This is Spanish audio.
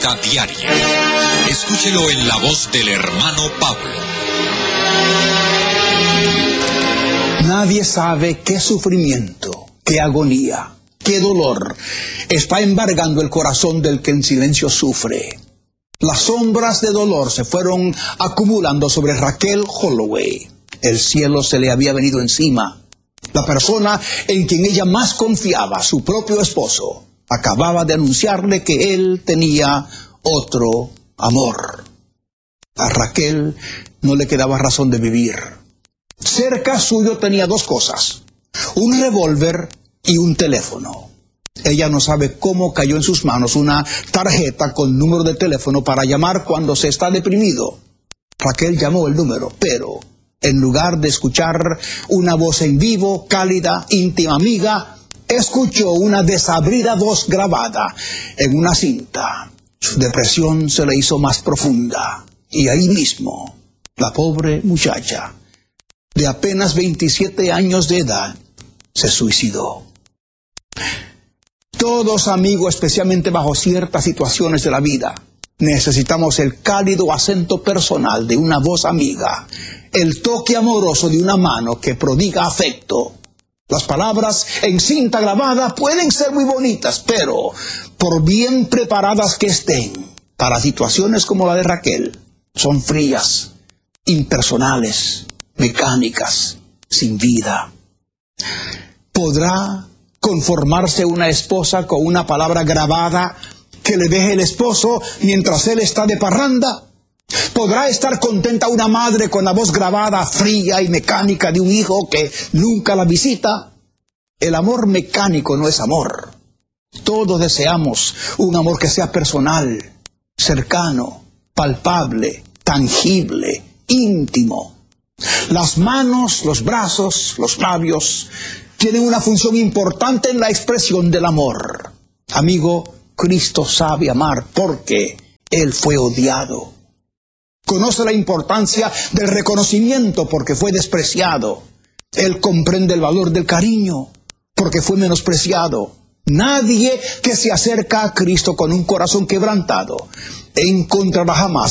Diaria. Escúchelo en la voz del hermano Pablo. Nadie sabe qué sufrimiento, qué agonía, qué dolor está embargando el corazón del que en silencio sufre. Las sombras de dolor se fueron acumulando sobre Raquel Holloway. El cielo se le había venido encima. La persona en quien ella más confiaba, su propio esposo, acababa de anunciarle que él tenía otro amor. A Raquel no le quedaba razón de vivir. Cerca suyo tenía dos cosas: un revólver y un teléfono. Ella no sabe cómo cayó en sus manos una tarjeta con número de teléfono para llamar cuando se está deprimido. Raquel llamó el número, pero en lugar de escuchar una voz en vivo, cálida, íntima amiga, escuchó una desabrida voz grabada en una cinta. Su depresión se le hizo más profunda y ahí mismo la pobre muchacha, de apenas 27 años de edad, se suicidó. Todos, amigos, especialmente bajo ciertas situaciones de la vida, necesitamos el cálido acento personal de una voz amiga, el toque amoroso de una mano que prodiga afecto. Las palabras en cinta grabada pueden ser muy bonitas, pero por bien preparadas que estén para situaciones como la de Raquel, son frías, impersonales, mecánicas, sin vida. ¿Podrá conformarse una esposa con una palabra grabada que le deje el esposo mientras él está de parranda? ¿Podrá estar contenta una madre con la voz grabada, fría y mecánica de un hijo que nunca la visita? El amor mecánico no es amor. Todos deseamos un amor que sea personal, cercano, palpable, tangible, íntimo. Las manos, los brazos, los labios tienen una función importante en la expresión del amor. Amigo, Cristo sabe amar porque Él fue odiado. Conoce la importancia del reconocimiento porque fue despreciado. Él comprende el valor del cariño porque fue menospreciado. Nadie que se acerca a Cristo con un corazón quebrantado encontrará jamás